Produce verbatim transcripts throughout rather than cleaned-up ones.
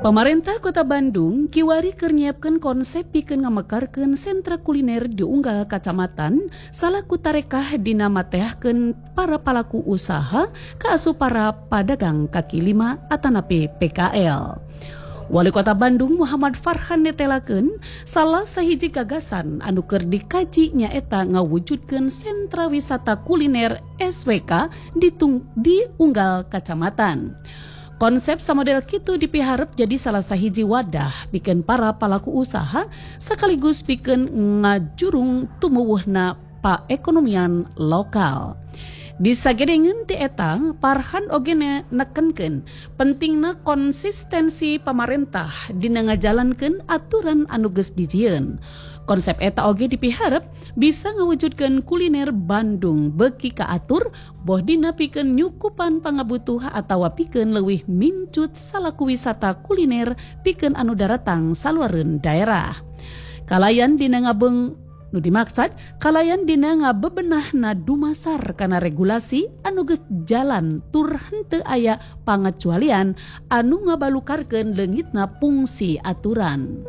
Pemerintah Kota Bandung kiwari keur nyiapkeun konsep pikeun ngamekarkeun sentra kuliner di unggal kacamatan salaku tarekah dina matehkeun para pelaku usaha kaasup para padagang kaki lima atanapi P K L. Wali Kota Bandung Muhammad Farhan netelakeun salah sahiji gagasan anu keur dikaji nyaeta ngawujudkeun sentra wisata kuliner S W K di, tung, di unggal kacamatan. Konsep samodel kitu dipiharep jadi salah sahiji wadah pikeun para pelaku usaha sekaligus pikeun ngajurung tumuwuhna paekonomian lokal. Di sagedengeun ti eta, Farhan oge nekenkeun pentingna konsistensi pamarentah dina ngajalankeun aturan anu geus dijieun. Konsep eta oge dipiharep bisa ngawujudkeun kuliner Bandung beuki kaatur boh dina pikeun nyukupan pangabutuh atawa pikeun leuwih mincut salaku wisata kuliner pikeun anu daratang saluareun daerah. Kalayan dina ngabeng nu dimaksad kalayan dina ngabebenahna dumasar kana regulasi anu geus jalan tur henteu aya pangecualian anu ngabalukarkeun leungitna fungsi aturan.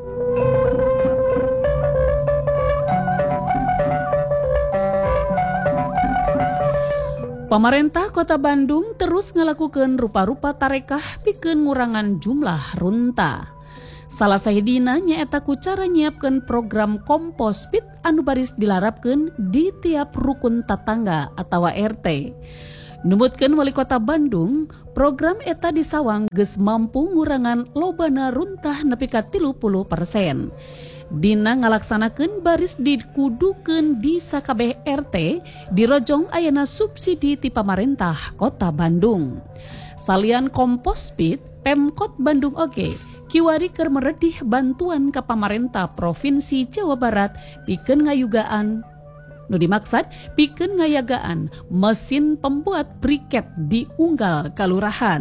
Pemerintah Kota Bandung terus ngalakukeun rupa-rupa tarekah pikeun ngurangan jumlah runta. Salah sahidina nyaeta ku cara nyiapkeun program kompos pit anu baris dilarapkeun di tiap rukun tatangga atawa R T. Numutkeun Wali Kota Bandung, program eta disawang geus mampu ngurangan lobana runtah nepi ka tilu puluh persen. Dina ngalaksanakeun baris dikudukeun di sakabeh R T dirojong ayana subsidi ti pamarentah Kota Bandung. Salian kompos pit, Pemkot Bandung oge kiwari keur meredih bantuan ka pamarentah Provinsi Jawa Barat pikeun ngayugaan nu dimaksad pikeun ngayagaan mesin pembuat briket di unggal kalurahan.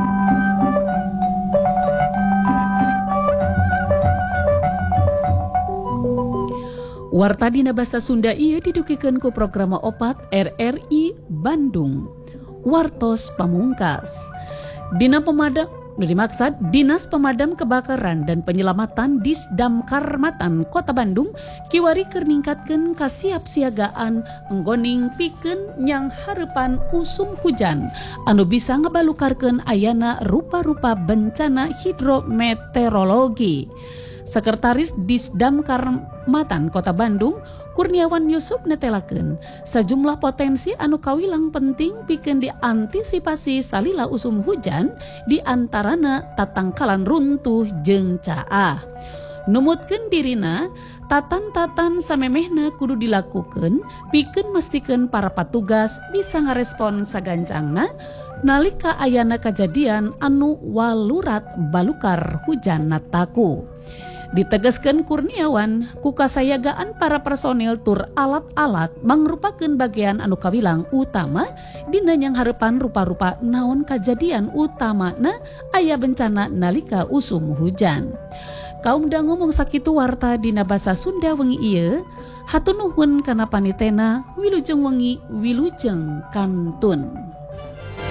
Warta dina basa Sunda ieu didukikeun ku program opat R R I Bandung. Wartos Pamungkas. Dina pemadam nu dimaksad Dinas Pemadam Kebakaran dan Penyelamatan Disdamkarmatan Kota Bandung kiwari keur ningkatkeun kasiapsiagaan nggoning pikeun nyang hareupan usum hujan anu bisa ngabalukarkeun ayana rupa-rupa bencana hidrometeorologi. Sekretaris Disdamkarmatan Kota Bandung Kurniawan Yusuf netelakeun sajumlah potensi anu kawilang penting pikeun diantisipasi salila usum hujan di antarana tatangkalan runtuh jeung caah. Numutkeun dirina tatan-tatan samemehna kudu dilakukeun pikeun mastikeun para patugas bisa ngarespon sagancangna nalika ayana kajadian anu walurat balukar hujan nataku. Ditegaskeun Kurniawan ku kasayagaan para personil tur alat-alat mangrupakeun bagian anu kawilang utama dina nyang hareupan rupa-rupa naon kajadian utamana aya bencana nalika usum hujan. Kaum da ngomong sakitu warta dina basa Sunda wengi ieu hatur nuhun kana panitena Wilujeng Wengi Wilujeng Kantun.